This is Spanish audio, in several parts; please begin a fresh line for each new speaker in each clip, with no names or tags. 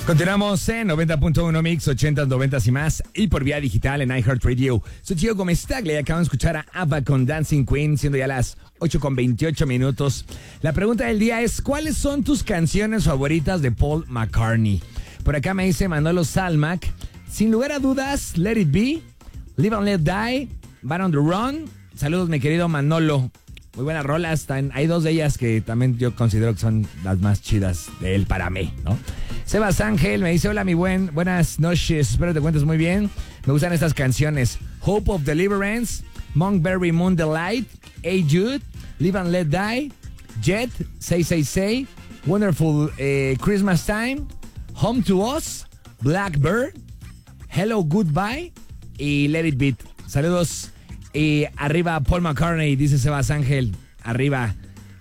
Continuamos en 90.1 Mix, 80s, 90s y más, y por vía digital en iHeartRadio. Soy Gio Gómez Tagle y acaban de escuchar a ABBA con Dancing Queen, siendo ya las 8:28. La pregunta del día es, ¿cuáles son tus canciones favoritas de Paul McCartney? Por acá me dice Manolo Salmac, sin lugar a dudas, Let It Be, Live and Let Die, Bad on the Run. Saludos, mi querido Manolo. Muy buenas rolas, hay dos de ellas que también yo considero que son las más chidas de él para mí, ¿no? Sebas Ángel me dice, hola buenas noches, espero te cuentes muy bien. Me gustan estas canciones, Hope of Deliverance, Monkberry Moon Delight, Hey Jude, Live and Let Die, Jet, Say, Wonderful Christmas Time, Home to Us, Blackbird, Hello Goodbye y Let It Beat. Saludos. Y arriba Paul McCartney, dice Sebas Ángel. Arriba.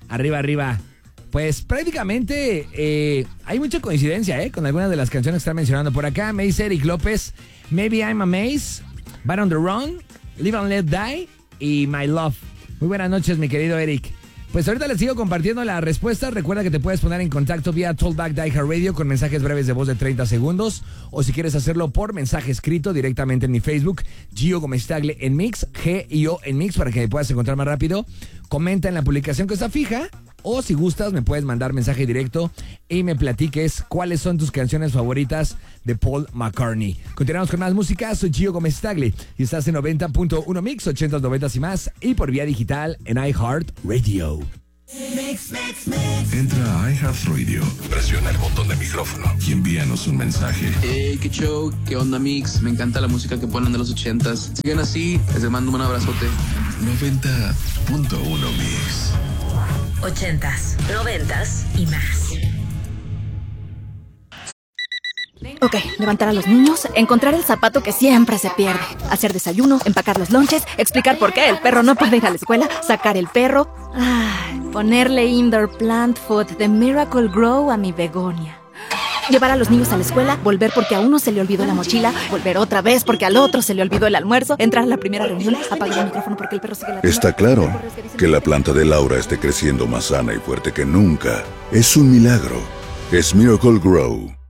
Pues prácticamente hay mucha coincidencia con algunas de las canciones que están mencionando. Por acá me dice Eric López, Maybe I'm Amazed, Bad on the Run, Live and Let Die y My Love. Muy buenas noches, mi querido Eric. Pues ahorita les sigo compartiendo la respuesta. Recuerda que te puedes poner en contacto vía Talkback de iHeartRadio con mensajes breves de voz de 30 segundos. O si quieres hacerlo por mensaje escrito directamente en mi Facebook, Gio Gómez Tagle en Mix, G-I-O en Mix, para que me puedas encontrar más rápido. Comenta en la publicación que está fija. O si gustas, me puedes mandar mensaje directo y me platiques cuáles son tus canciones favoritas de Paul McCartney. Continuamos con más música. Soy Gio Gómez Tagle y estás en 90.1 Mix, 80s, 90s y más, y por vía digital en iHeartRadio.
Mix. Entra a iHeartRadio, presiona el botón de micrófono y envíanos un mensaje.
Hey, qué show, qué onda, Mix. Me encanta la música que ponen de los 80s. Sigan así, les mando un abrazote.
90.1 Mix.
80s, 90s y más.
Ok, levantar a los niños, encontrar el zapato que siempre se pierde, hacer desayuno, empacar los lonches, explicar por qué el perro no puede ir a la escuela, sacar el perro, ponerle indoor plant food de Miracle Grow a mi begonia. Llevar a los niños a la escuela, volver porque a uno se le olvidó la mochila, volver otra vez porque al otro se le olvidó el almuerzo, entrar a la primera reunión, apagar el micrófono porque el perro sigue ladrando.
Está claro que la planta de Laura esté creciendo más sana y fuerte que nunca. Es un milagro. Es Miracle Grow.